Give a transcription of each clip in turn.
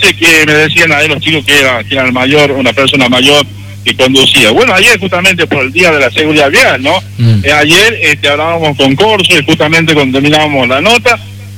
dice que me decían ahí los chicos que era el mayor, una persona mayor que conducía. Bueno, ayer justamente por el Día de la Seguridad Vial, ¿no? Ayer hablábamos con Corso y justamente cuando terminábamos la nota,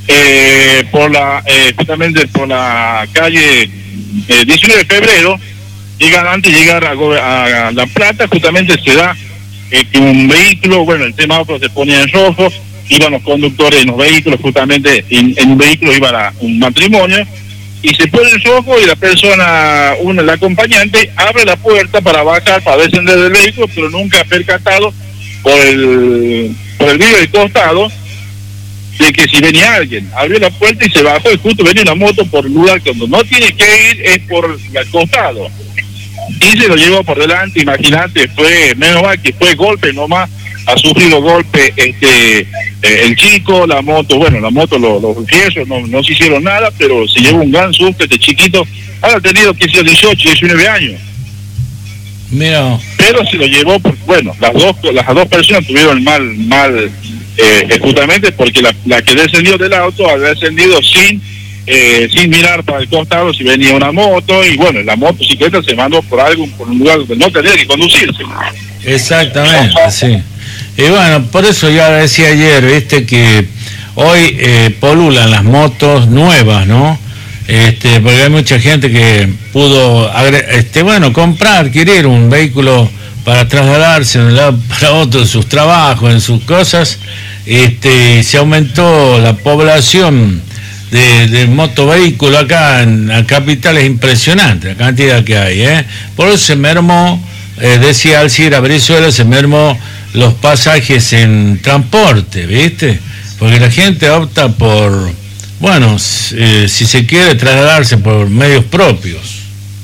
justamente por la calle 19 de febrero, antes de llegar a La Plata, justamente se da que un vehículo, bueno, el semáforo se ponía en rojo, iban los conductores en los vehículos, justamente en un vehículo iba un matrimonio, y se pone en rojo y la persona, la acompañante, abre la puerta para bajar, para descender del vehículo, pero nunca ha percatado por el vidrio del costado de que si venía alguien, abrió la puerta y se bajó, y justo venía una moto por el lugar cuando no tiene que ir, es por el costado. Y se lo llevó por delante, imagínate, menos mal que fue golpe nomás, ha sufrido golpe el chico, la moto, los fierros no se hicieron nada, pero se llevó un gran susto este chiquito, ha tenido 18, 19 años. Mira. Pero se lo llevó, las dos personas tuvieron mal justamente porque la que descendió del auto ha descendido sin mirar para el costado si venía una moto, y bueno, la motocicleta se mandó por un lugar donde no tenía que conducirse. Exactamente, sí. Y bueno, por eso yo decía ayer, que hoy polulan las motos nuevas, ¿no? Porque hay mucha gente que pudo, adquirir un vehículo para trasladarse de un lado para otro en sus trabajos, en sus cosas. Se aumentó la población de motovehículos acá en la capital, es impresionante la cantidad que hay, Por eso se mermó, decía Alcira Brizuela, se mermó los pasajes en transporte, ¿viste? Porque la gente opta por, si se quiere trasladarse por medios propios.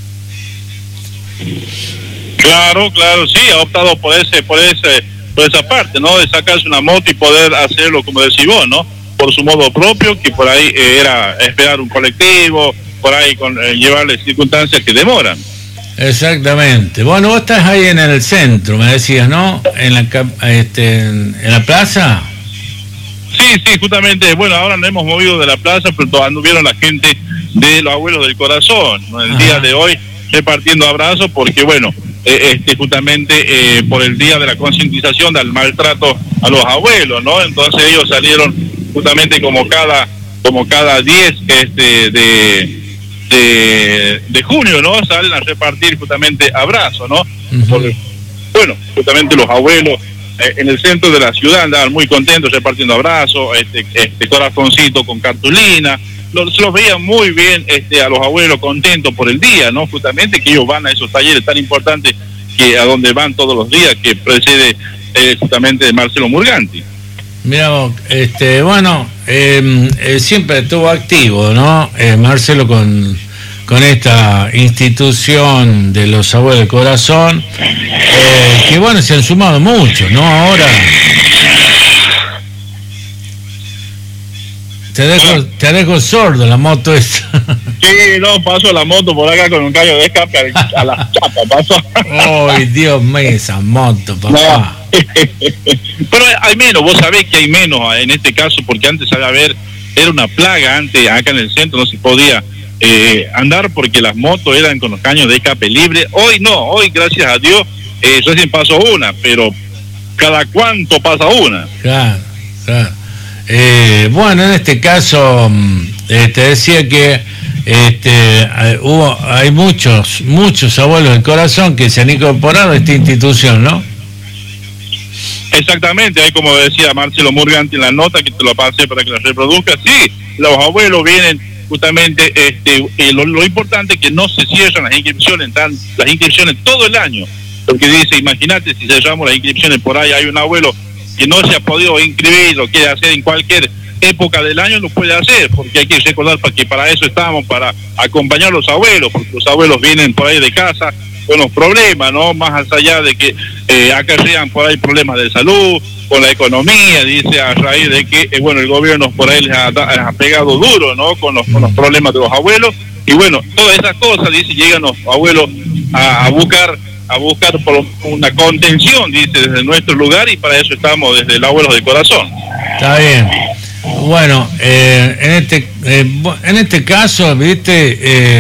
Claro, sí, ha optado por esa parte, ¿no? De sacarse una moto y poder hacerlo, como decís vos, ¿no? Por su modo propio, que por ahí era esperar un colectivo, por ahí llevarle circunstancias que demoran. Exactamente. Bueno, vos estás ahí en el centro, me decías, ¿no? En la plaza. Sí, justamente. Bueno, ahora nos hemos movido de la plaza, pero anduvieron la gente de los Abuelos del Corazón, ¿no? El día de hoy repartiendo abrazos, porque justamente por el día de la concientización del maltrato a los abuelos, ¿no? Entonces ellos salieron justamente como cada 10 de junio, ¿no? Salen a repartir justamente abrazos, ¿no? Porque, justamente los abuelos en el centro de la ciudad andaban muy contentos repartiendo abrazos, corazoncito con cartulina. Se los veía muy bien a los abuelos contentos por el día, ¿no? Justamente que ellos van a esos talleres tan importantes que a donde van todos los días, que precede justamente Marcelo Murganti. Mira, siempre estuvo activo, ¿no? Marcelo con esta institución de los Abuelos del Corazón, que se han sumado mucho, ¿no? Ahora te dejo sordo la moto esta. Sí, no, pasó la moto por acá con un callo de escape a la chapa, pasó. ¡Ay, Dios mío, esa moto, papá! No. Pero hay menos, vos sabés que hay menos en este caso, porque antes era una plaga antes acá en el centro, no se podía andar porque las motos eran con los caños de escape libre. Hoy no, hoy gracias a Dios recién pasó una, pero cada cuánto pasa una. Claro. En este caso te decía que hay muchos Abuelos del Corazón que se han incorporado a esta institución, ¿no? Exactamente, ahí como decía Marcelo Murganti en la nota, que te lo pasé para que la reproduzca, sí, los abuelos vienen justamente, lo importante es que no se cierran las inscripciones todo el año, porque dice, imagínate si cerramos las inscripciones por ahí, hay un abuelo que no se ha podido inscribir, lo quiere hacer en cualquier época del año, lo puede hacer, porque hay que recordar que para eso estamos, para acompañar a los abuelos, porque los abuelos vienen por ahí de casa con los problemas, ¿no? Más allá de que acarrean por ahí problemas de salud, con la economía, dice, a raíz de que, el gobierno por ahí les ha pegado duro, ¿no? Con los problemas de los abuelos, y todas esas cosas, dice, llegan los abuelos a buscar por una contención, dice, desde nuestro lugar, y para eso estamos desde el Abuelos del Corazón. Está bien. Bueno, en este caso, viste,